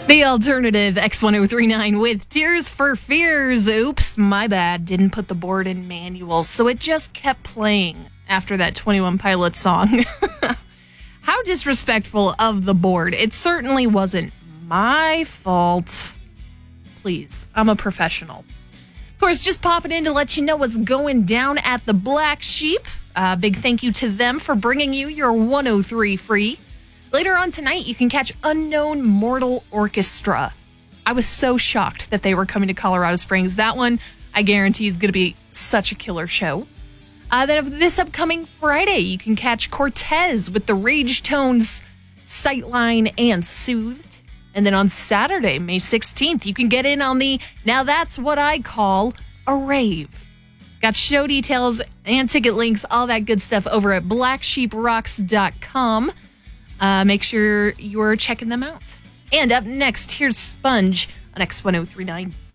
The alternative X1039 with Tears for Fears. Oops, my bad. Didn't put the board in manual, so it just kept playing after that 21 Pilots song. How disrespectful of the board. It certainly wasn't my fault. Please, I'm a professional. Of course, just popping in to let you know what's going down at the Black Sheep. Big thank you to them for bringing you your 103 free. Later on tonight, you can catch Unknown Mortal Orchestra. I was so shocked that they were coming to Colorado Springs. That one, I guarantee, is going to be such a killer show. Then this upcoming Friday, you can catch Cortez with the Rage Tones, Sightline, and Soothed. And then on Saturday, May 16th, you can get in on the Now That's What I Call a Rave. Got show details and ticket links, all that good stuff over at blacksheeprocks.com. Make sure you're checking them out. And up next, here's Sponge on X1039.